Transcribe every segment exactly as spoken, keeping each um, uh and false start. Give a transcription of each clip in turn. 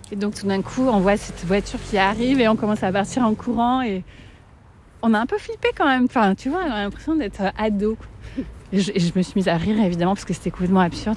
Et donc tout d'un coup, on voit cette voiture qui arrive et on commence à partir en courant. Et on a un peu flippé quand même. Enfin, tu vois, on a l'impression d'être ado. Et je, et je me suis mise à rire, évidemment, parce que c'était complètement absurde.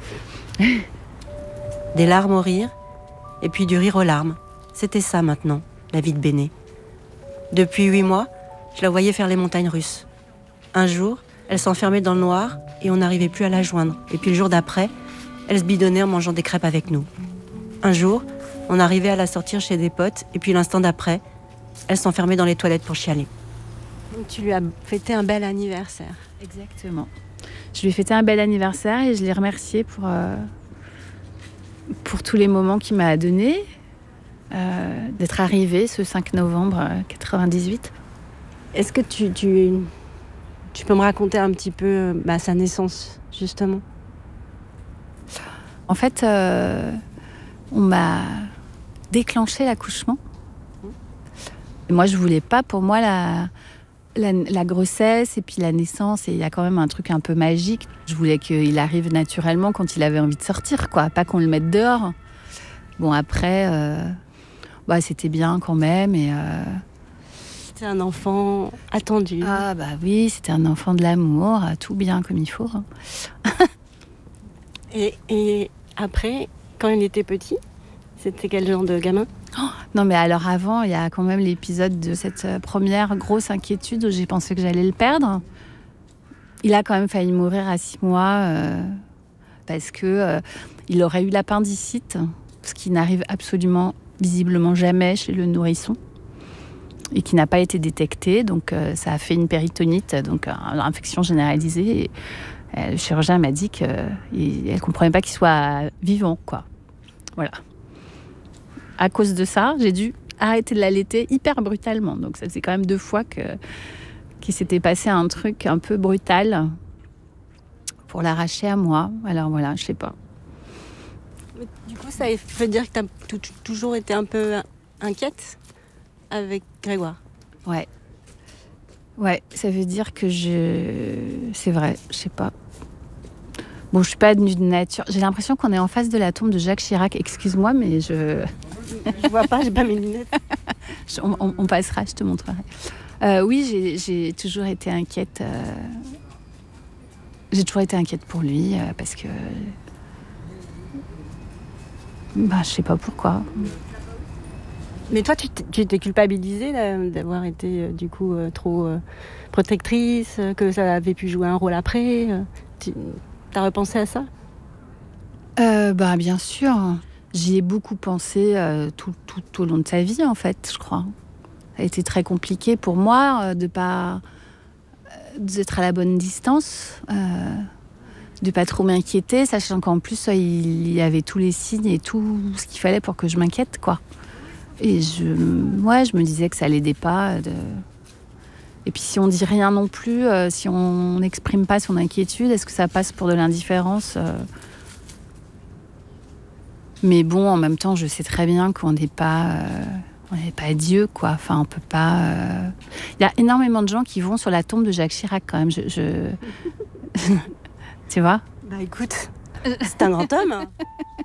Des larmes au rire, et puis du rire aux larmes. C'était ça maintenant, la vie de Béné. Depuis huit mois, je la voyais faire les montagnes russes. Un jour, elle s'enfermait dans le noir et on n'arrivait plus à la joindre. Et puis le jour d'après, elle se bidonnait en mangeant des crêpes avec nous. Un jour, on arrivait à la sortir chez des potes et puis l'instant d'après, elle s'enfermait dans les toilettes pour chialer. Donc tu lui as fêté un bel anniversaire. Exactement. Je lui ai fêté un bel anniversaire et je l'ai remercié pour, euh, pour tous les moments qu'il m'a donnés, euh, d'être arrivée ce cinq novembre quatre-vingt-dix-huit. Est-ce que tu, tu, tu peux me raconter un petit peu bah, sa naissance, justement ? En fait, euh, on m'a déclenché l'accouchement. Et moi, je voulais pas, pour moi, la, la, la grossesse et puis la naissance, et il y a quand même un truc un peu magique. Je voulais qu'il arrive naturellement quand il avait envie de sortir, quoi, pas qu'on le mette dehors. Bon, après, euh, bah, c'était bien quand même. Et, euh... C'était un enfant attendu. Ah bah oui, c'était un enfant de l'amour, tout bien comme il faut. Hein. et, et après, quand il était petit, c'était quel genre de gamin ? Oh, non mais alors avant, il y a quand même l'épisode de cette première grosse inquiétude où j'ai pensé que j'allais le perdre. Il a quand même failli mourir à six mois euh, parce que euh, il aurait eu l'appendicite, ce qui n'arrive absolument, visiblement jamais chez le nourrisson et qui n'a pas été détecté. Donc euh, ça a fait une péritonite, donc euh, une infection généralisée. Et, euh, le chirurgien m'a dit qu'elle ne comprenait pas qu'il soit vivant, quoi. Voilà. À cause de ça, j'ai dû arrêter de l'allaiter hyper brutalement. Donc ça faisait quand même deux fois que, qu'il s'était passé un truc un peu brutal pour l'arracher à moi. Alors voilà, je sais pas. Mais du coup, ça veut dire que tu as t- toujours été un peu inquiète avec Grégoire ? Ouais. Ouais, ça veut dire que je... C'est vrai, je sais pas. Bon, je suis pas venue de nature. J'ai l'impression qu'on est en face de la tombe de Jacques Chirac. Excuse-moi, mais je... Je vois pas, j'ai pas mes lunettes. on, on, on passera, je te montrerai. Euh, oui, j'ai, j'ai toujours été inquiète. Euh... J'ai toujours été inquiète pour lui, euh, parce que... Bah, je sais pas pourquoi. Mais toi, tu t'es, tu t'es culpabilisée là, d'avoir été, euh, du coup, euh, trop euh, protectrice, euh, que ça avait pu jouer un rôle après euh, tu as repensé à ça ? euh, Bah, bien sûr. J'y ai beaucoup pensé euh, tout, tout, tout au long de sa vie, en fait, je crois. Ça a été très compliqué pour moi euh, de pas euh, d'être à la bonne distance, euh, de pas trop m'inquiéter, sachant qu'en plus, euh, il y avait tous les signes et tout ce qu'il fallait pour que je m'inquiète, quoi. Et je, ouais, je me disais que ça l'aidait pas. De... Et puis si on dit rien non plus, euh, si on n'exprime pas son inquiétude, est-ce que ça passe pour de l'indifférence euh... Mais bon, en même temps, je sais très bien qu'on n'est pas, euh, on n'est pas Dieu, quoi. Enfin, on peut pas. Euh... Il y a énormément de gens qui vont sur la tombe de Jacques Chirac, quand même. Je, je... tu vois ? Bah écoute, c'est un grand homme. Hein.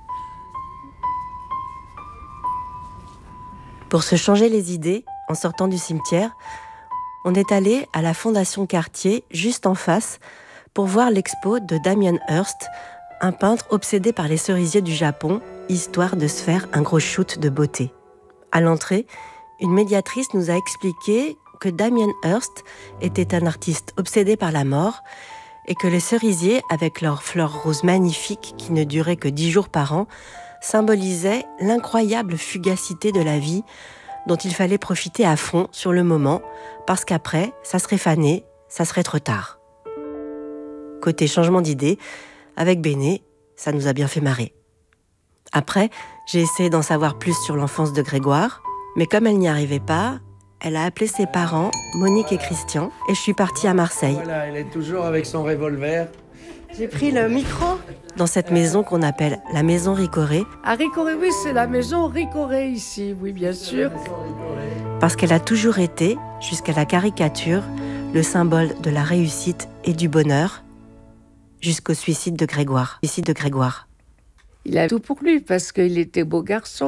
Pour se changer les idées, en sortant du cimetière, on est allé à la Fondation Cartier, juste en face, pour voir l'expo de Damien Hirst, un peintre obsédé par les cerisiers du Japon, histoire de se faire un gros shoot de beauté. À l'entrée, une médiatrice nous a expliqué que Damien Hirst était un artiste obsédé par la mort et que les cerisiers, avec leurs fleurs roses magnifiques qui ne duraient que dix jours par an, symbolisaient l'incroyable fugacité de la vie dont il fallait profiter à fond sur le moment, parce qu'après, ça serait fané, ça serait trop tard. Côté changement d'idée, avec Béné, ça nous a bien fait marrer. Après, j'ai essayé d'en savoir plus sur l'enfance de Grégoire, mais comme elle n'y arrivait pas, elle a appelé ses parents, Monique et Christian, et je suis partie à Marseille. Voilà, elle est toujours avec son revolver. J'ai pris le micro. Dans cette maison qu'on appelle la maison Ricoré. À Ricoré, oui, c'est la maison Ricoré ici, oui, bien sûr. Parce qu'elle a toujours été, jusqu'à la caricature, le symbole de la réussite et du bonheur, jusqu'au suicide de Grégoire. Suicide de Grégoire. Il a tout pour lui, parce qu'il était beau garçon.